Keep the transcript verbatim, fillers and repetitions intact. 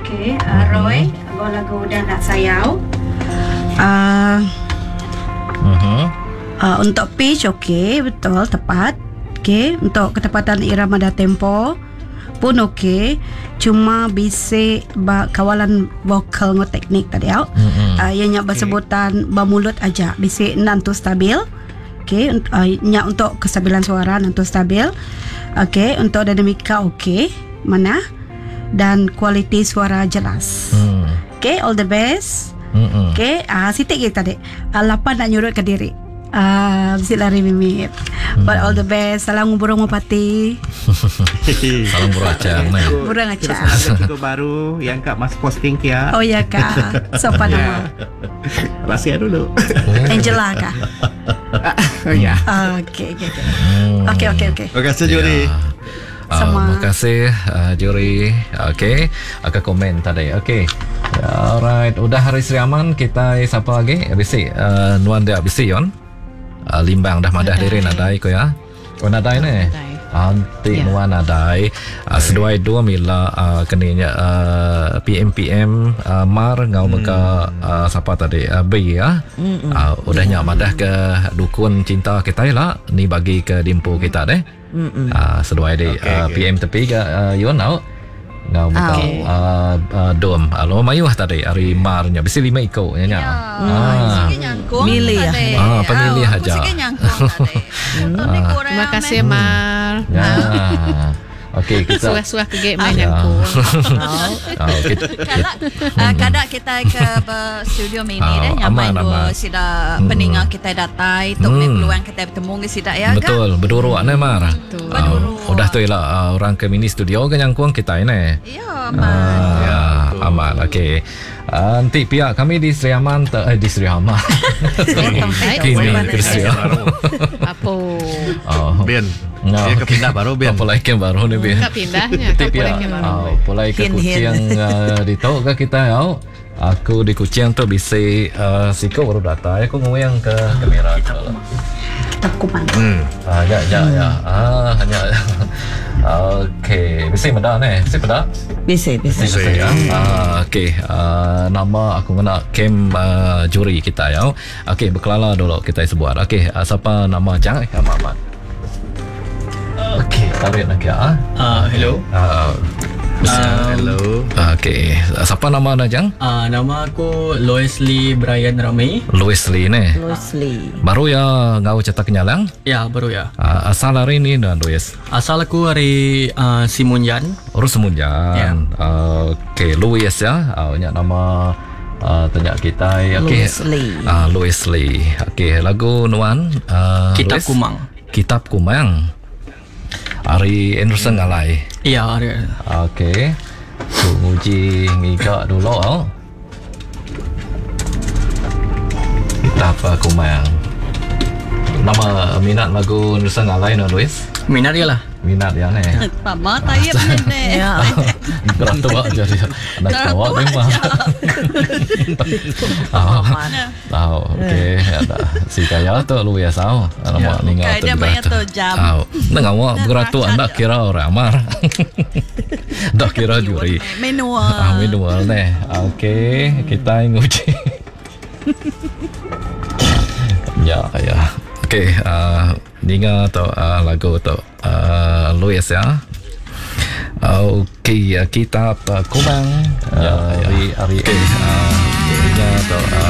Okey, uh, Roy, lagu dah nak sayau. Uh, uh-huh. uh, untuk pitch okey, betul, tepat. Okey, untuk ketepatan irama dan tempo pun okey. Cuma bisik ba, kawalan vokal ngo teknik tadi tau. Mm-hmm. Uh, ianya bersebutan okay. Bermulut aja. Bisik nan tu stabil. Okey, uh, nya untuk kestabilan suara nan tu stabil. Okey, untuk dinamika okey. Mana? Dan kualiti suara jelas. Mm. Okey, all the best. Mm-hmm. Okey, ah uh, sitik kita tadi. Uh, lapan nak nyurut ke diri. Ah, uh, lari mimit. Hmm. But all the best. Salam burung merpati. Salam burung acang. Burung acang. Lagu baru yang Kak Mas posting kia. Oh ya Kak. Siapa nama? Rahsia dulu. Angela Kak. Oh ya. Okey okey okey. Okey okey okey. Terima kasih Juri. Uh, terima kasih uh, Juri. Okey, akan komen tadi. Okey. Alright, udah hari Sri Aman, kita siapa lagi? Bisi uh, Nuan dia bisi yon. Uh, limbang dah madah diri nadai ko ya. Oh nadai ni. Anti yeah. Nuan nadai. Uh, seduai dua mila uh, keninya uh, P M P M uh, mar ngau hmm. muka uh, siapa tadi? Uh, B ya. Uh, udahnya yeah. madah ke dukun cinta kita lah. Ni bagi ke dimpu kita deh. Uh, seduai di okay, uh, okay. P M tepi ke uh, yon tau. Ngau muka okay. uh, uh, dom alo mayuh tadi hari marnya bisi lima iko nya nya. Ah, milih ya. Ah, pemilih oh, aja. Terima kasih Mar. Ya. Okey, kita suah-suah ke game main nyangkung. Kadang kita ke studio mini deh nyamai dua sida peningat kita datai tok me peluang kita bertemu ke sida ya kan. Betul, berdua ne Mar. Udah tu lah orang ke mini studio ke nyangkung kita ini. Ya, Mar. Ya, aman. Okey. Uh, nanti pihak kami di Sri Aman te, eh, di Sri Aman kini di Sri Aman apa oh. Ben no. Dia kepindah baru Ben pola ikan baru ni Ben kepindahnya nanti pihak oh, pola ikan kucing uh, di tau ke kita oh. Aku di kucing tu bisa uh, Siko baru datang aku ngoyang ke kamera kitab kumang hmm. ah, ya ya hmm. ya ah, hanya okey bisa benda ni bisa benda bisa bisa bisa ya ah, okey uh, nama aku kena kem uh, juri kita ya okey berkelala dulu kita sebut okey uh, siapa nama Jang eh Ahmad okey tarik nak ya ah hello uh, Uh, hello. Okey, siapa nama anda Jang? Uh, nama aku Lois Lee Brian Ramai. Lois Lee ni. Lois Lee. Baru ya ngau cetak kenyalang? Ya, baru ya. Uh, asal hari ni dan Lois. Asal aku dari uh, Simunjan. Oh, Simunjan. Ya. Uh, Okey, Lois ya. Awaknya uh, nama uh, tanya kita. Okey. Lois Lee. Ah, uh, Lois Lee. Okey, lagu Nuan uh, Kitab Lois? Kumang. Kitab Kumang. Ari Anderson hmm. ngalai. Iya, Ari. Okey. Ku uji ngigak dulu oh. Kitab Kumang. Nama minat lagu Anderson ngalai no Luis? Minat dia lah. Minat ya ni. Pama tayep ni. Ya. Berat tua jadi anak tua memang. Oh. Tahu. Okey, ada. Si kaya tu lu ya sao. Nama ningal tu. Kaya dia tu jam. Tahu. Nang awak berat tua anda kira orang Amar. Dah kira juri. Manual. Ah, manual ni. Okey, kita nguji. Ya, ya. Okey, uh, dengar tu uh, lagu tu uh, Louis ya. Uh, Okey, uh, kitab uh, Kumang. Uh, ya, ya. Hari hari okay. uh, dengar tu uh,